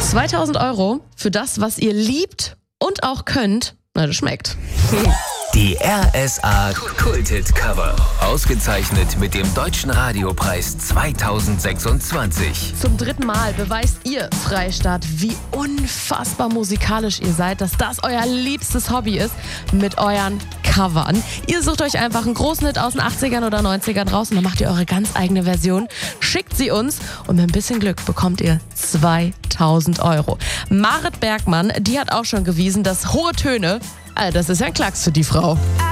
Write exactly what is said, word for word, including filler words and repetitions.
zweitausend Euro für das, was ihr liebt und auch könnt. Na, das schmeckt. Die R S A Kulthit Cover. Ausgezeichnet mit dem Deutschen Radiopreis zweitausendsechsundzwanzig. Zum dritten Mal beweist ihr, Freistaat, wie unfassbar musikalisch ihr seid, dass das euer liebstes Hobby ist mit euren Covern. Ihr sucht euch einfach einen großen Hit aus den achtzigern oder neunzigern raus und dann macht ihr eure ganz eigene Version, schickt sie uns und mit ein bisschen Glück bekommt ihr zweitausend Euro. Marit Bergmann, die hat auch schon gewiesen, dass hohe Töne, das ist ja ein Klacks für die Frau.